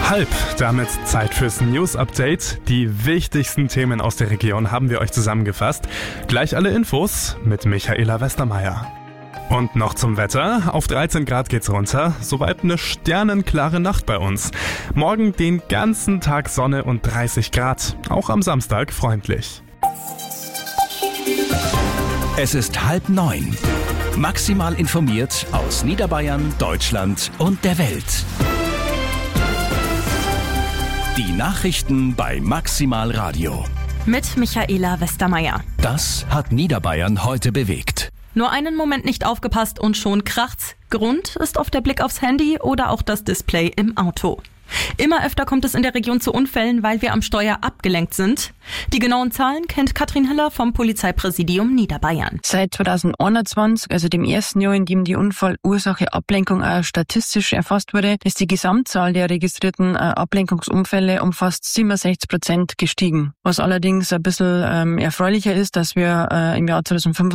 Halb, damit Zeit fürs News-Update. Die wichtigsten Themen aus der Region haben wir euch zusammengefasst. Gleich alle Infos mit Michaela Westermeier. Und noch zum Wetter. Auf 13 Grad geht's runter. Soweit eine sternenklare Nacht bei uns. Morgen den ganzen Tag Sonne und 30 Grad. Auch am Samstag freundlich. Es ist 8:30. Maximal informiert aus Niederbayern, Deutschland und der Welt. Die Nachrichten bei Maximal Radio. Mit Michaela Westermeier. Das hat Niederbayern heute bewegt. Nur einen Moment nicht aufgepasst und schon kracht's. Grund ist oft der Blick aufs Handy oder auch das Display im Auto. Immer öfter kommt es in der Region zu Unfällen, weil wir am Steuer abgelenkt sind. Die genauen Zahlen kennt Katrin Heller vom Polizeipräsidium Niederbayern. Seit 2021, also dem ersten Jahr, in dem die Unfallursache Ablenkung auch statistisch erfasst wurde, ist die Gesamtzahl der registrierten Ablenkungsunfälle um fast 67% gestiegen. Was allerdings ein bisschen erfreulicher ist, dass wir im Jahr 2025